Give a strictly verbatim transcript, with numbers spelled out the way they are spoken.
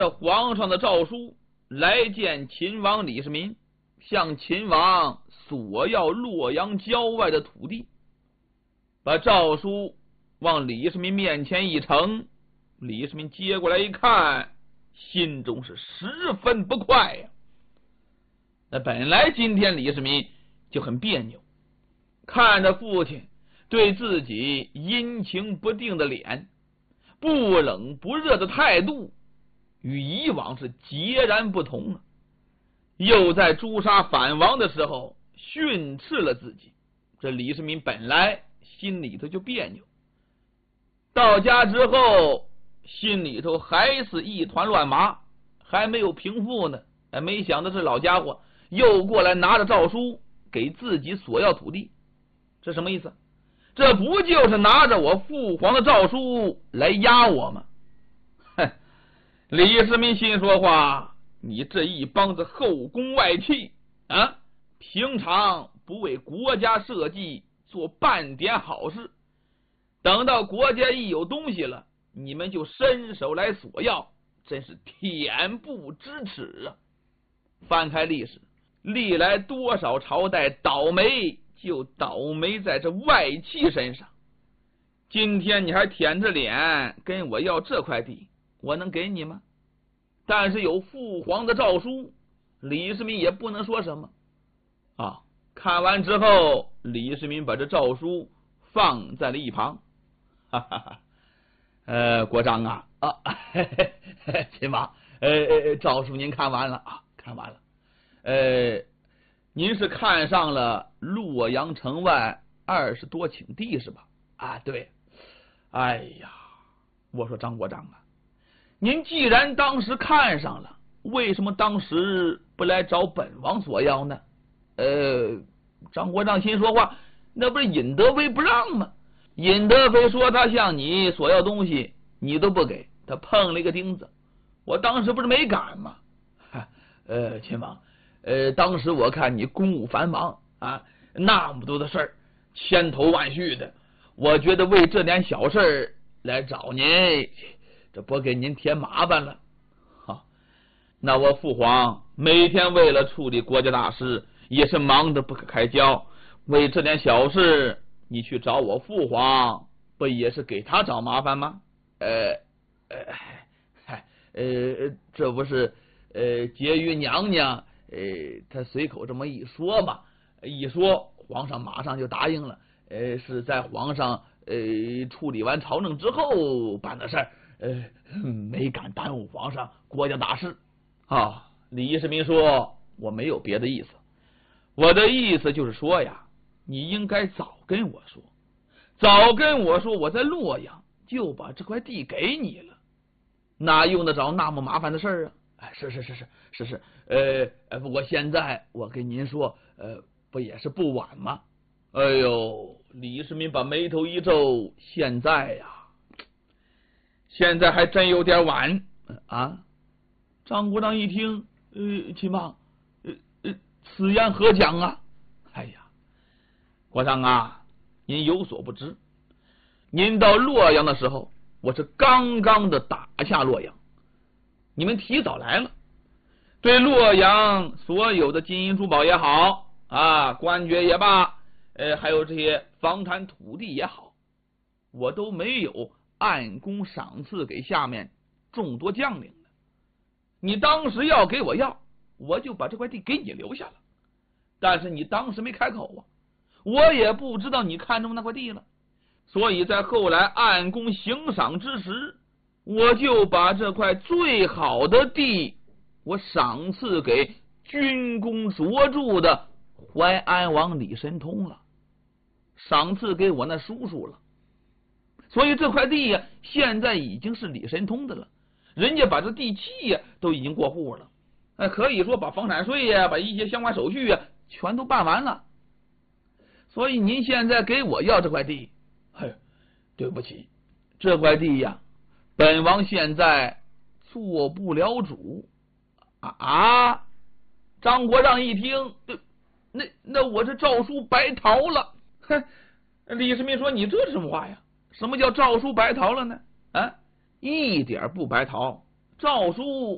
皇上的诏书来见秦王李世民，向秦王索要洛阳郊外的土地。把诏书往李世民面前一呈，李世民接过来一看，心中是十分不快呀。那本来今天李世民就很别扭，看着父亲对自己阴晴不定的脸，不冷不热的态度，与以往是截然不同啊。又在诛杀反王的时候训斥了自己，这李世民本来心里头就别扭，到家之后心里头还是一团乱麻，还没有平复呢。哎，没想到这老家伙又过来拿着诏书给自己索要土地，这什么意思？这不就是拿着我父皇的诏书来压我吗？哼！李世民心说话，你这一帮子后宫外戚啊，平常不为国家社稷做半点好事，等到国家一有东西了，你们就伸手来索要，真是恬不知耻啊！翻开历史，历来多少朝代倒霉就倒霉在这外戚身上。今天你还舔着脸跟我要这块地，我能给你吗？但是有父皇的诏书，李世民也不能说什么啊。看完之后，李世民把这诏书放在了一旁，哈哈哈。呃，国丈啊，啊，嘿嘿嘿，秦王，呃，诏书您看完了啊？看完了。呃，您是看上了洛阳城外二十多顷地是吧？啊，对。哎呀，我说张国丈啊，您既然当时看上了，为什么当时不来找本王索要呢？呃，张国丈心说话，那不是尹德妃不让吗？尹德妃说他向你索要东西，你都不给，他碰了一个钉子。我当时不是没敢吗？呃，秦王，呃，当时我看你公务繁忙啊，那么多的事儿，千头万绪的，我觉得为这点小事来找您，这不给您添麻烦了。好，那我父皇每天为了处理国家大事，也是忙得不可开交，为这点小事，你去找我父皇，不也是给他找麻烦吗？呃，呃，嗨，呃，这不是呃婕妤娘娘，呃，她随口这么一说嘛，一说皇上马上就答应了，呃，是在皇上呃处理完朝政之后办的事儿，呃，没敢耽误皇上国家大事啊。李世民说，我没有别的意思，我的意思就是说呀，你应该早跟我说，早跟我说，我在洛阳就把这块地给你了，哪用得着那么麻烦的事儿啊？哎，是是是是是是，呃，不过现在我跟您说，呃，不也是不晚吗？哎呦，李世民把眉头一皱，现在呀，现在还真有点晚啊！张国丈一听，呃，秦王，呃呃，此言何讲啊？哎呀，国丈啊，您有所不知，您到洛阳的时候，我是刚刚的打下洛阳，你们提早来了，对洛阳所有的金银珠宝也好啊，官爵也罢，呃，还有这些房产土地也好，我都没有按功赏赐给下面众多将领的。你当时要给我要，我就把这块地给你留下了，但是你当时没开口啊，我也不知道你看中那块地了，所以在后来按功行赏之时，我就把这块最好的地我赏赐给军功卓著的淮安王李神通了，赏赐给我那叔叔了。所以这块地呀，现在已经是李神通的了，人家把这地契呀都已经过户了，呃，可以说把房产税呀，把一些相关手续呀全都办完了。所以您现在给我要这块地，嘿，对不起，这块地呀，本王现在做不了主啊！张国丈一听，那那我这诏书白逃了。哼，李世民说：“你这是什么话呀？什么叫诏书白逃了呢？啊，一点不白逃，诏书